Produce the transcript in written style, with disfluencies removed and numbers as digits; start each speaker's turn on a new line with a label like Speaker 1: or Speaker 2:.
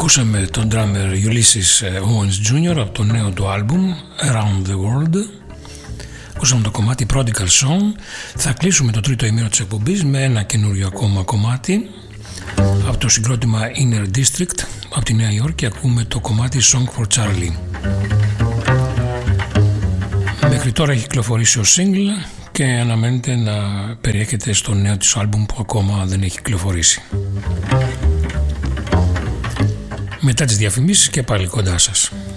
Speaker 1: Ακούσαμε τον drummer Ulysses Owens Jr. από το νέο του άλμπουμ Around the World. Ακούσαμε το κομμάτι Prodigal Song. Θα κλείσουμε το τρίτο ημίρο της εκπομπής με ένα καινούριο ακόμα κομμάτι από το συγκρότημα Inner District από τη Νέα Υόρκη. Ακούμε το κομμάτι Song for Charlie. Μέχρι τώρα έχει κυκλοφορήσει ως single και αναμένεται να περιέχεται στο νέο της άλμπουμ που ακόμα δεν έχει κυκλοφορήσει. Μετά τις διαφημίσεις και πάλι κοντά σας.